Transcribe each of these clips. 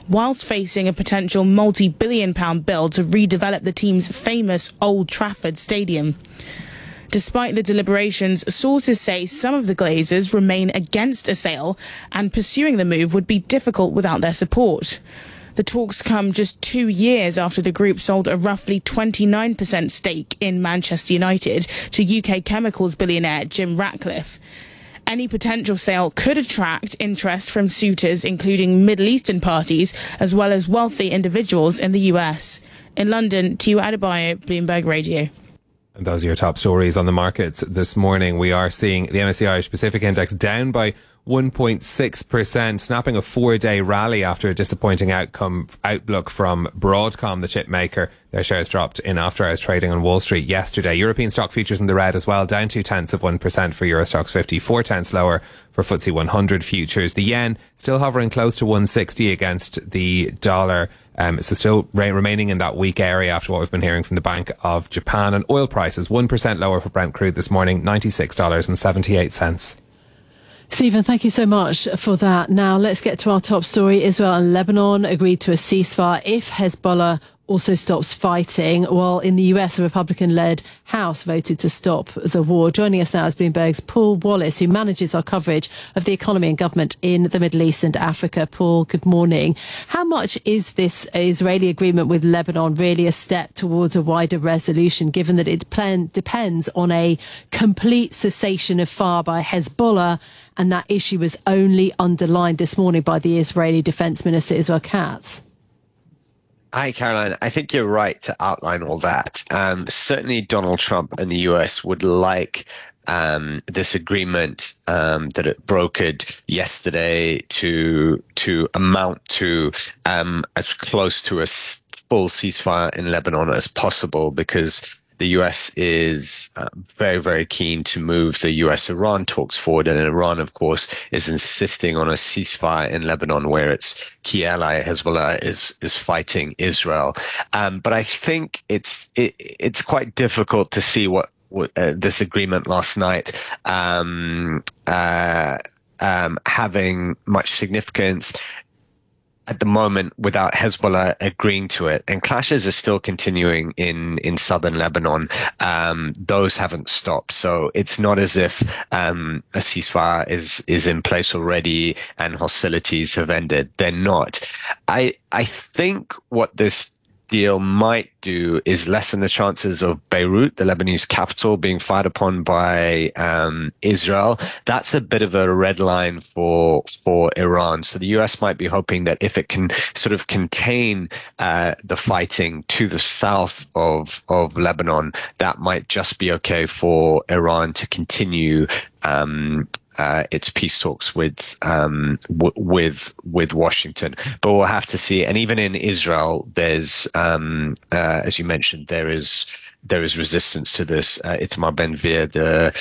whilst facing a potential multi-billion-pound bill to redevelop the team's famous Old Trafford Stadium. Despite the deliberations, sources say some of the Glazers remain against a sale, and pursuing the move would be difficult without their support. The talks come just 2 years after the group sold a roughly 29% stake in Manchester United to UK chemicals billionaire Jim Ratcliffe. Any potential sale could attract interest from suitors, including Middle Eastern parties, as well as wealthy individuals in the US. In London, Tiu Adebayo, Bloomberg Radio. And those are your top stories on the markets this morning. We are seeing the MSCI Irish Pacific Index down by 1.6%, snapping a 4-day rally after a disappointing outlook from Broadcom, the chip maker. Their shares dropped in after-hours trading on Wall Street yesterday. European stock futures in the red as well, down 0.2% for Euro Stoxx 50, 0.4 lower for FTSE 100 futures. The yen still hovering close to 160 against the dollar. So still remaining in that weak area after what we've been hearing from the Bank of Japan. And oil prices 1% lower for Brent crude this morning, $96.78. Stephen, thank you so much for that. Now let's get to our top story. Israel and Lebanon agreed to a ceasefire if Hezbollah also stops fighting, while in the US, a Republican-led House voted to stop the war. Joining us now is Bloomberg's Paul Wallace, who manages our coverage of the economy and government in the Middle East and Africa. Paul, good morning. How much is this Israeli agreement with Lebanon really a step towards a wider resolution, given that it depends on a complete cessation of fire by Hezbollah, and that issue was only underlined this morning by the Israeli Defense Minister Israel Katz? Hi, Caroline. I think you're right to outline all that. Certainly Donald Trump and the US would like this agreement that it brokered yesterday to amount to as close to a full ceasefire in Lebanon as possible, because the US is very, very keen to move the US-Iran talks forward. And Iran, of course, is insisting on a ceasefire in Lebanon, where its key ally, Hezbollah, is fighting Israel. But I think it's quite difficult to see what this agreement last night having much significance at the moment without Hezbollah agreeing to it. And clashes are still continuing in southern Lebanon. Those haven't stopped. So it's not as if a ceasefire is in place already and hostilities have ended. They're not. I think what this deal might do is lessen the chances of Beirut, the Lebanese capital, being fired upon by Israel. That's a bit of a red line for Iran. So the US might be hoping that if it can sort of contain the fighting to the south of Lebanon, that might just be okay for Iran to continue its peace talks with Washington. But we'll have to see. And even in Israel, there's as you mentioned, there is resistance to this. Itamar Ben-Gvir,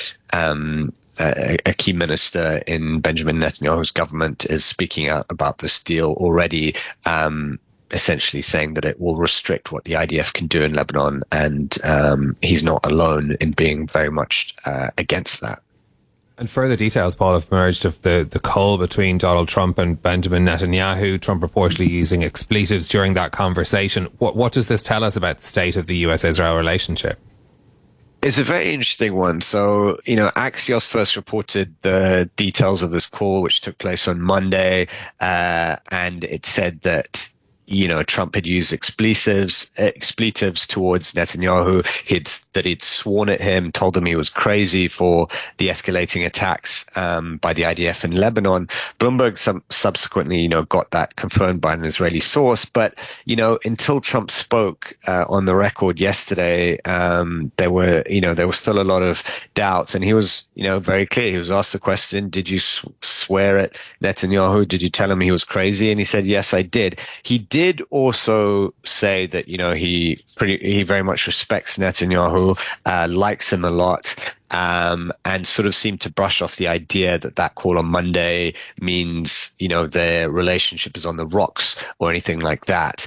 a key minister in Benjamin Netanyahu's government, is speaking out about this deal already, essentially saying that it will restrict what the IDF can do in Lebanon. And he's not alone in being very much against that. And further details, Paul, have emerged of the cull between Donald Trump and Benjamin Netanyahu, Trump reportedly using expletives during that conversation. What does this tell us about the state of the US-Israel relationship? It's a very interesting one. So, Axios first reported the details of this call, which took place on Monday, and it said that Trump had used expletives towards Netanyahu. He'd sworn at him, told him he was crazy for the escalating attacks by the IDF in Lebanon. Bloomberg subsequently, got that confirmed by an Israeli source. But until Trump spoke on the record yesterday, there were still a lot of doubts, and he was very clear. He was asked the question, "Did you swear at Netanyahu? Did you tell him he was crazy?" And he said, "Yes, I did." He did also say that, he very much respects Netanyahu, likes him a lot, and sort of seemed to brush off the idea that call on Monday means, their relationship is on the rocks or anything like that.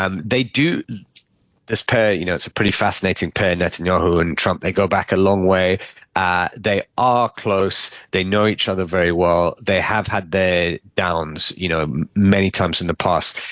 This pair, it's a pretty fascinating pair, Netanyahu and Trump. They go back a long way. They are close. They know each other very well. They have had their downs, many times in the past.